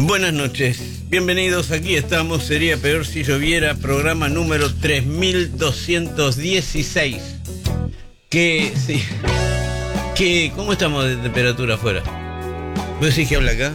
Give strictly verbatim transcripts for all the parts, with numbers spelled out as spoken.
Buenas noches, bienvenidos, aquí estamos, sería peor si lloviera, programa número tres mil doscientos dieciséis. Que, sí, que, ¿cómo estamos de temperatura afuera? ¿Vos decís que habla acá?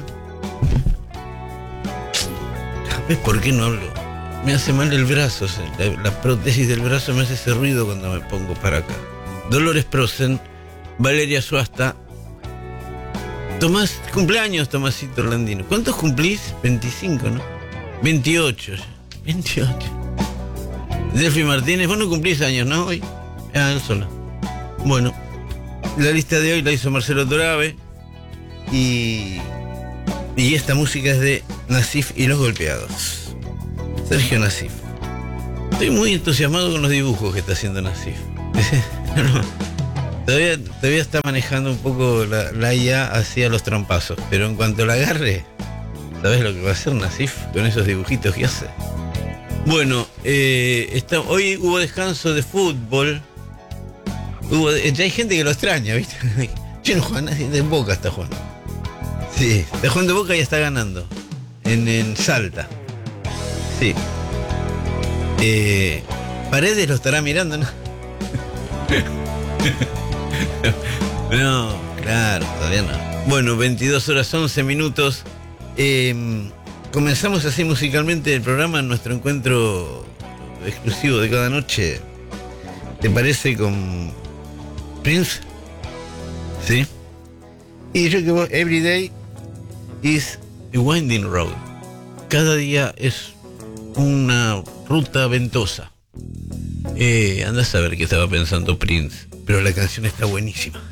¿Ves por qué no hablo? Me hace mal el brazo, la, la prótesis del brazo me hace ese ruido cuando me pongo para acá. Dolores Prosen, Valeria Suasta. Tomás, cumpleaños, Tomasito Orlandino. ¿Cuántos cumplís? veinticinco, ¿no? veintiocho. veintiocho. Delphi Martínez, vos no cumplís años, ¿no? Hoy. Ah, él solo. Bueno, la lista de hoy la hizo Marcelo Torabe. Y. Y esta música es de Nasif y los Golpeados. Sergio Nasif. Estoy muy entusiasmado con los dibujos que está haciendo Nasif. no, no. Todavía, todavía está manejando un poco la, la I A hacia los trampazos, pero en cuanto la agarre, ¿sabes lo que va a hacer Nasif con esos dibujitos que hace? Bueno, eh, está, hoy hubo descanso de fútbol. Hubo, ya hay gente que lo extraña, ¿viste? Yo no juego, nadie de Boca está jugando. Sí, está jugando Boca y está ganando. En, en Salta. Sí. Eh, Paredes lo estará mirando, ¿no? No, claro, todavía no. Bueno, veintidós horas once minutos. Eh, comenzamos así musicalmente el programa en nuestro encuentro exclusivo de cada noche. ¿Te parece con Prince? ¿Sí? Y yo que voy, every day is a winding road. Cada día es una ruta ventosa. Eh, andás a ver qué estaba pensando Prince. Pero la canción está buenísima.